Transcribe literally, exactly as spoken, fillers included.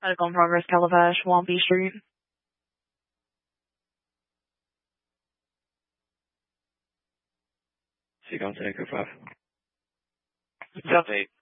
Medical in progress, Calabash, Wampy Street. Seagull Echo five. Delta eight.